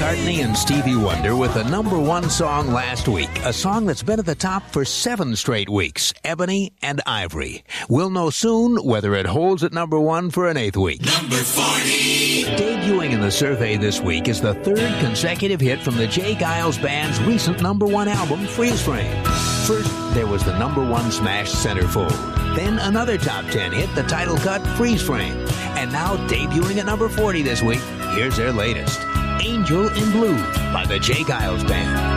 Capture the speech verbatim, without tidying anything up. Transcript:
McCartney and Stevie Wonder with the number one song last week, a song that's been at the top for seven straight weeks, Ebony and Ivory. We'll know soon whether it holds at number one for an eighth week. Number forty. Debuting in the survey this week is the third consecutive hit from the Jay Giles Band's recent number one album, Freeze Frame. First, there was the number one smash Centerfold. Then another top ten hit, the title cut, Freeze Frame. And now debuting at number forty this week, here's their latest, Angel in Blue by the Jay Giles Band.